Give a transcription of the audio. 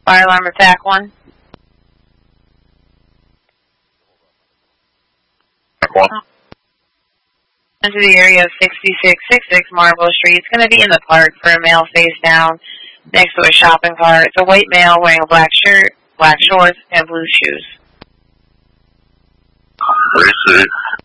Fire alarm attack 1. Into the area of 6666 Marble Street. It's going to be in the park for a male face down next to a shopping cart. It's a white male wearing a black shirt, black shorts, and blue shoes.